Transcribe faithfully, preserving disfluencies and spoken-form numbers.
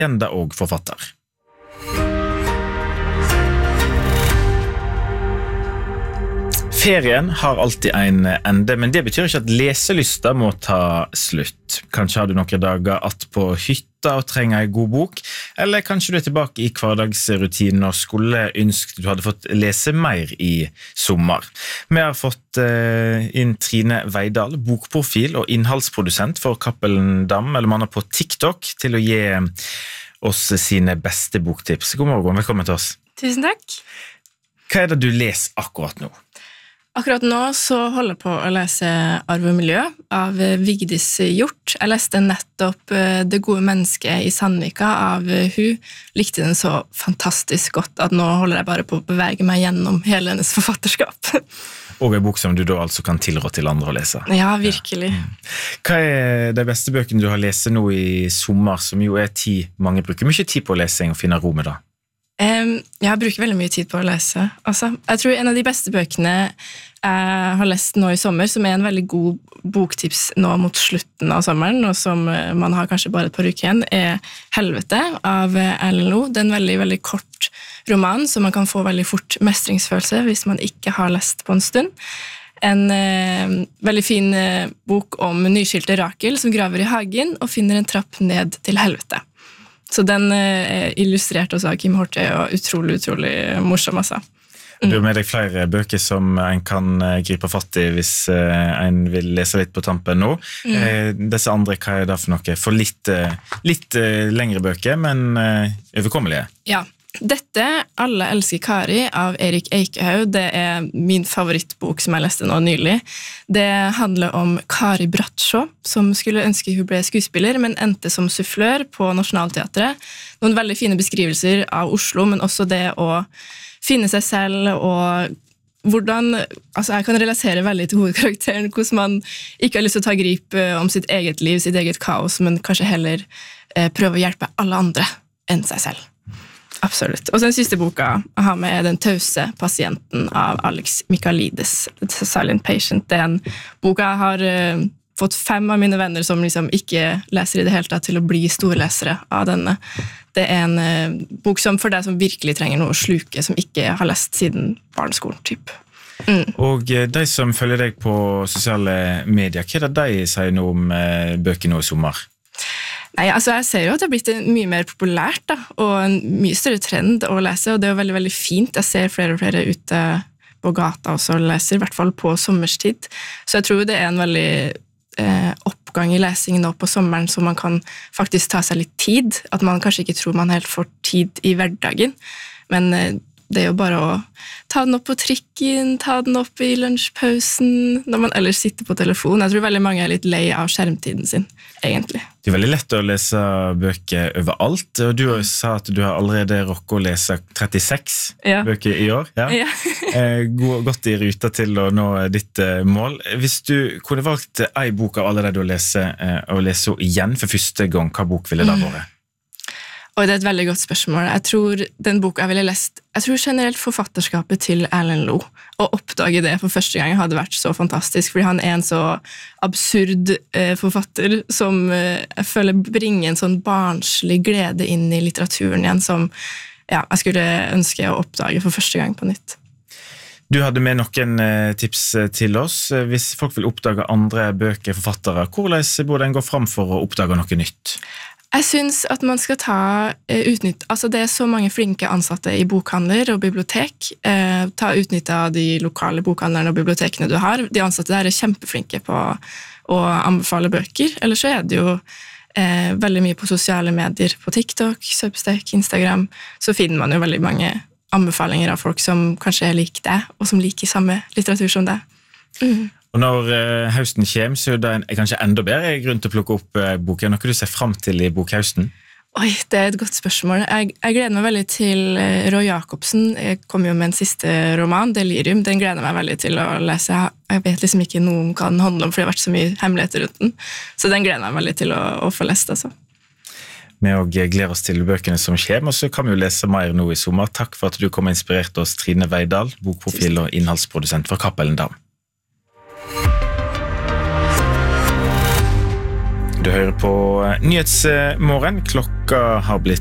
legende og forfatter. Ferien har alltid en ende, men det betyr ikke at leselysta må ta slutt. Kanskje har du noen dager att på hytta og trenger en god bok, eller kanskje du er tilbake i hverdagsrutinen og skulle ønske du hadde fått lese mer i sommer. Vi har fått uh, inn Trine Veidal, bokprofil og innholdsprodusent for Cappelen Damm, eller man er på TikTok, til å gi oss sine beste boktips. God morgen, velkommen til oss. Tusen takk. Hva er det du leser akkurat nå? Akkurat nå så holder jeg på å lese Arv og miljø av Vigdis Hjort. Jeg leste nettopp Det gode mennesket i Sandvika av hun. Likte den så fantastisk godt at nå holder jeg bare på å bevege meg gjennom hele hennes forfatterskap. Og en bok som du da altså kan tilrå til andre å lese. Ja, virkelig. Ja. Hva er de beste bøkene du har lest nå i sommer, som jo er tid mange bruker? Mye tid på lesing og finne ro med det. Um, jeg bruker veldig mye tid på å lese. Altså, jeg tror en av de beste bøkene jeg har lest nå i sommer, som er en veldig god boktips nå mot slutten av sommeren, og som man har kanskje bare et par uker igjen, er Helvete av Erlend Loe. Det er en veldig, veldig kort roman, så man kan få veldig fort mestringsfølelse hvis man ikke har lest på en stund. En eh, veldig fin eh, bok om nyskilte Rakel som graver i hagen og finner en trapp ned til helvete. Så den er illustrert også av Kim Hortøy og utrolig, utrolig morsom, altså. Mm. Du har med deg flere bøker som en kan gripe fatt i hvis en vil lese litt på tampen nå. Mm. Disse andre, hva er det for noe? For litt, litt lengre bøker, men overkommelige. Ja. Dette, Alle elsker Kari av Erik Eikehaug, det er min favorittbok som jeg leste nå nylig. Det handler om Kari Bratsjå, som skulle ønske hun ble skuespiller, men endte som sufflør på Nationalteatret. Noen veldig fine beskrivelser av Oslo, men også det å finne seg selv, og hvordan, altså jeg kan relatere veldig til hovedkarakteren, hvordan man ikke har lyst til å ta grip om sitt eget liv, sitt eget kaos, men kanskje heller eh, prøve å hjelpe alle andre enn seg selv. Absolutt. Og så den siste boka jeg har med er Den tause pasienten av Alex Michaelides, The Silent Patient. Det er en bok jeg har uh, fått fem av mine venner som liksom ikke leser i det hele tatt til å bli storlesere av denne. Det er en uh, bok som for deg som virkelig trenger noe å sluke, som ikke har lest siden barneskolen, typ. Mm. Og de som følger deg på sosiale medier, hva er det de sier nå om uh, bøker nå i sommer? Nei, altså jeg ser jo at det har blitt mye mer populært da, og en mye større trend å lese, og det er jo veldig, veldig fint. Jeg ser flere og flere ute på gata også og leser, i hvert fall på sommerstid. Så jeg tror det er en veldig eh, oppgang i lesingen nå på sommeren, så man kan faktisk ta seg litt tid, at man kanskje ikke tror man helt får tid i hverdagen, men eh, det er jo bare å ta den opp på trikken, ta den opp i lunsjpausen, når man ellers sitter på telefon. Jeg tror veldig mange er litt lei av skjermtiden sin, egentlig. Det er veldig lett å lese bøker overalt, og du sa at du har allerede rokket å lese trettiseks ja. Bøker i år. Ja. Ja. Gått i ruta til å nå ditt mål. Hvis du kunne valgt en bok av alle det du leser, og lese igjen for første gang, hva bok ville det vært? Og det er et veldig godt spørsmål. Jeg tror den boka jeg ville lest, jeg tror generelt forfatterskapet til Erlend Loe, å oppdage det for første gang hadde vært så fantastisk, fordi han er en så absurd eh, forfatter som eh, jeg føler bringer en sånn barnslig glede inn i litteraturen igjen, som ja, jeg skulle ønske å oppdage for første gang på nytt. Du hadde med noen eh, tips til oss. Hvis folk vil oppdage andre bøker, forfattere, hvordan burde en gå fram for å oppdage noe nytt? Jeg synes at man skal ta eh, utnytt, altså det er så mange flinke ansatte i bokhandler og bibliotek, eh, ta utnytt av de lokale bokhandlerne og bibliotekene du har. De ansatte der er kjempeflinke på å anbefale bøker, eller så er det jo eh, veldig mye på sosiale medier, på TikTok, Substack, Instagram, så finner man jo veldig mange anbefalinger av folk som kanskje er lik deg, og som liker samme litteratur som deg. Mm. Og når uh, høsten kommer, så er det en, kanskje enda bedre grunn til å plukke opp uh, boken. Noe du ser frem til i bokhøsten? Oi, det er et godt spørsmål. Jeg, jeg gleder meg veldig til uh, Roy Jacobsen. Jeg kom jo med en siste roman, Delirium. Den gleder jeg meg veldig til å lese. Jeg vet liksom ikke noe om hva den handler om, for det har vært så mye hemmeligheter rundt den. Så den gleder jeg meg veldig til å, å få lest, altså. Vi gleder oss til bøkene som kommer, og så kan vi jo lese mer nå i sommer. Takk for at du kom og inspirerte oss, Trine Veidal, bokprofil og innholdsprodusent for Cappelen Damm. Du hører på Nyhetsmorgen. Klokka har blitt